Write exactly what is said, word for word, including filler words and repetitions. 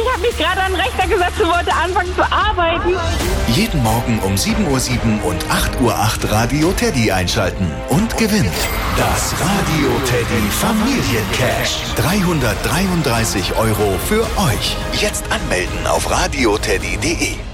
ich habe mich gerade an den Rechner gesetzt und wollte anfangen zu arbeiten. Jeden Morgen um sieben Uhr sieben und acht Uhr acht Radio Teddy einschalten und gewinnt das Radio Teddy Familiencash. dreihundertdreiunddreißig Euro für euch. Jetzt anmelden auf radioteddy punkt de.